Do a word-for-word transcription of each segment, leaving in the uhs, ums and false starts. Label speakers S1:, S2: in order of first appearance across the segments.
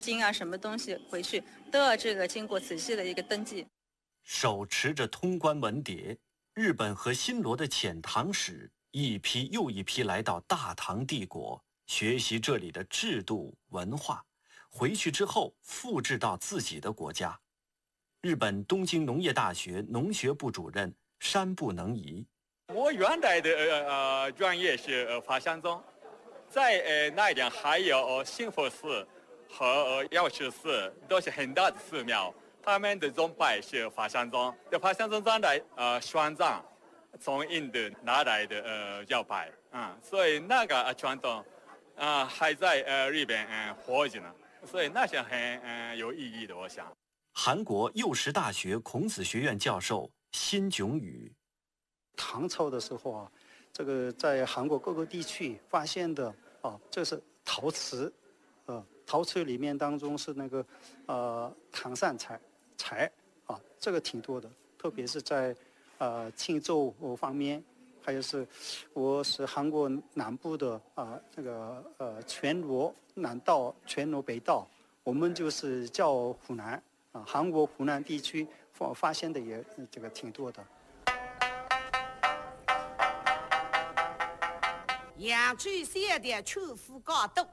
S1: 金啊什么东西回去都要这个经过仔细的一个登记。
S2: 手持着通关文牒，日本和新罗的遣唐使一批又一批来到大唐帝国，学习这里的制度文化，回去之后复制到自己的国家。日本东京农业大学农学部主任山部能移。
S3: 我原来的呃专业是呃法相宗，在呃那一点还有呃兴福寺和呃药师寺，都是很大的寺庙。他们的宗派是法相宗，的法相宗传来呃玄奘从印度拿来的呃教派，嗯，所以那个传统啊、呃、还在呃日本嗯、呃、活着呢，所以那是很嗯、呃、有意义的，我想。
S2: 韩国幼师大学孔子学院教授辛炯宇。
S4: 唐朝的时候啊，这个在韩国各个地区发现的啊，这是陶瓷，呃，陶瓷里面当中是那个呃唐善材材啊，这个挺多的，特别是在呃庆州方面，还有是我是韩国南部的啊、呃、这个呃全罗南道、全罗北道，我们就是叫湖南啊，韩国湖南地区发发现的也这个挺多的。
S5: 扬州县的秋富高度，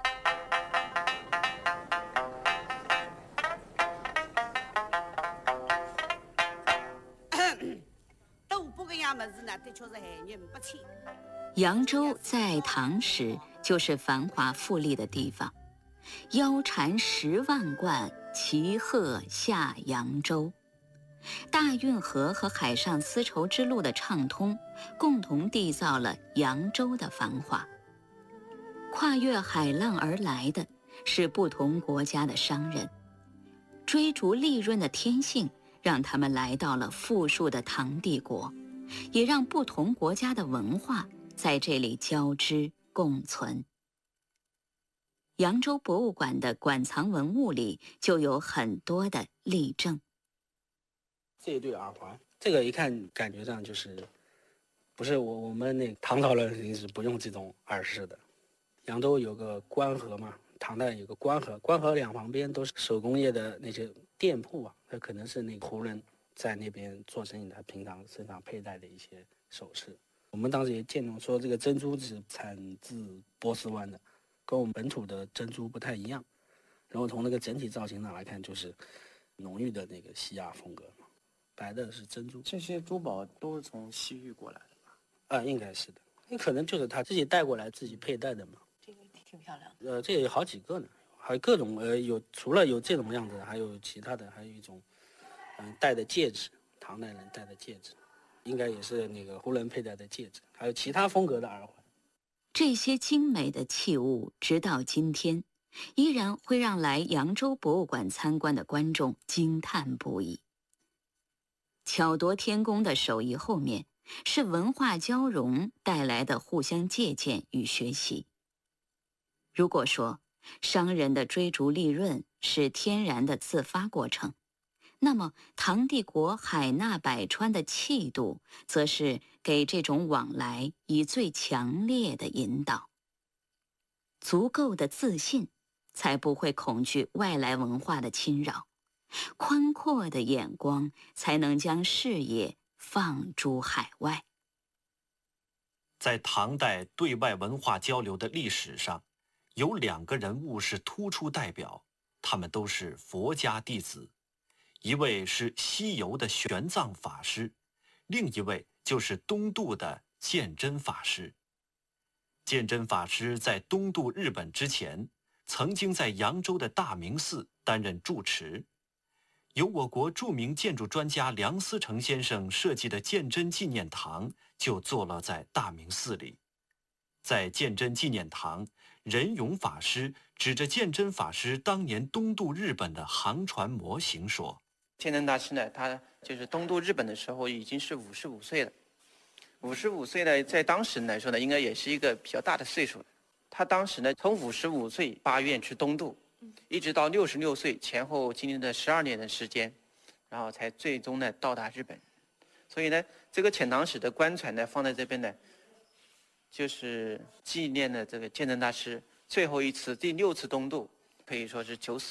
S5: 都不个样么子呢，的确是害人不浅。
S6: 扬州在唐时就是繁华富丽的地方，腰缠十万贯，骑鹤下扬州。大运河和海上丝绸之路的畅通，共同缔造了扬州的繁华。跨越海浪而来的是不同国家的商人，追逐利润的天性让他们来到了富庶的唐帝国，也让不同国家的文化在这里交织共存。扬州博物馆的馆藏文物里就有很多的例证。
S7: 这一对耳环，这个一看感觉上就是，不是我我们那唐朝人是不用这种耳饰的。扬州有个官河嘛，唐代有个官河，官河两旁边都是手工业的那些店铺啊，那可能是那个胡人在那边做生意，他平常身上佩戴的一些首饰。我们当时也见到说，这个珍珠是产自波斯湾的，跟我们本土的珍珠不太一样。然后从那个整体造型上来看，就是浓郁的那个西亚风格嘛。白的是珍珠，
S8: 这些珠宝都是从西域过来的吧？
S7: 啊，应该是的，那可能就是他自己带过来、自己佩戴的嘛。
S9: 这个挺漂亮的。
S7: 呃，这有好几个呢，还有各种呃，有除了有这种样子的，还有其他的，还有一种嗯、呃、戴的戒指，唐代人戴的戒指，应该也是那个胡人佩戴的戒指，还有其他风格的耳环。
S6: 这些精美的器物，直到今天，依然会让来扬州博物馆参观的观众惊叹不已。巧夺天工的手艺后面，是文化交融带来的互相借鉴与学习。如果说商人的追逐利润是天然的自发过程，那么唐帝国海纳百川的气度，则是给这种往来以最强烈的引导。足够的自信，才不会恐惧外来文化的侵扰。宽阔的眼光才能将视野放诸海外。
S2: 在唐代对外文化交流的历史上，有两个人物是突出代表，他们都是佛家弟子，一位是西游的玄奘法师，另一位就是东渡的鉴真法师。鉴真法师在东渡日本之前，曾经在扬州的大明寺担任住持。由我国著名建筑专家梁思成先生设计的鉴真纪念堂就坐落在大明寺里。在鉴真纪念堂，仁勇法师指着鉴真法师当年东渡日本的航船模型说：
S10: 鉴真大师呢，他就是东渡日本的时候已经是五十五岁了。五十五岁呢，在当时来说呢，应该也是一个比较大的岁数。他当时呢，从五十五岁发愿去东渡，一直到六十六岁前后经历了十二年的时间，然后才最终呢到达日本。所以呢，这个遣唐使的官船呢放在这边呢，就是纪念了这个鉴真大师最后一次第六次东渡，可以说是九死